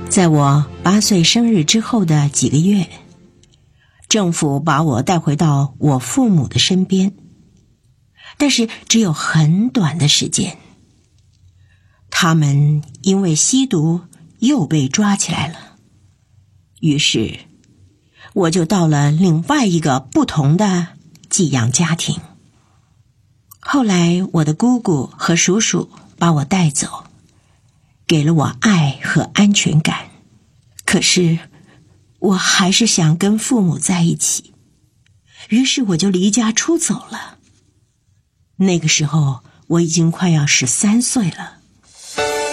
在我8岁生日之后的几个月，政府把我带回到我父母的身边，但是只有很短的时间。他们因为吸毒又被抓起来了，于是我就到了另外一个不同的寄养家庭。后来我的姑姑和叔叔把我带走，给了我爱和安全感，可是我还是想跟父母在一起，于是我就离家出走了。那个时候我已经快要13岁了。